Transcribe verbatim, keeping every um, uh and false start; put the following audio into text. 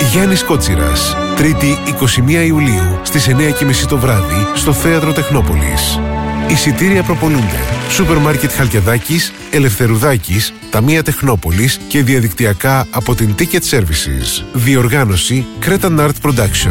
Γιάννης Κότσιρας, Τρίτη εικοστή πρώτη Ιουλίου στις εννιά και μισή το βράδυ στο Θέατρο Τεχνόπολης. Εισιτήρια προπολούνται. Σούπερ Μάρκετ Χαλκιαδάκης, Ελευθερουδάκης, Ταμεία Τεχνόπολης και διαδικτυακά από την Ticket Services. Διοργάνωση Cretan Art Production.